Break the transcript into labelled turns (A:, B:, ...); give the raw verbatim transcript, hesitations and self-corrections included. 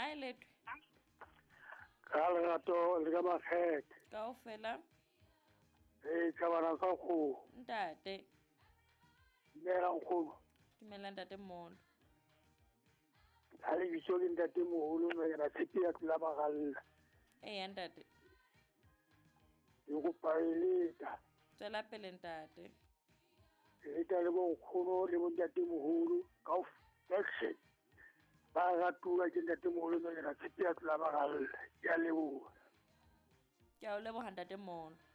A: Kae letwe?
B: Ka lerato le ka makgethe.
A: Kaofela.
B: Eh, ka bana ka go.
A: Ntate.
B: Dumela nkgono.
A: Dumela ntate Molo.
B: Ha le bitso ke ntate Moholo mme na tshepe ya tla bagalla.
A: Eya ntate.
B: Ke go paeleta.
A: Tswela pele ntate.
B: E tla le bo nkgono le bo ntate Moholo kaofela. Ba ratuwa ke ntate Moholo mme na tshepe ya tla bagalla. Ya leboha.
A: Ke a o leboha ntate Molo.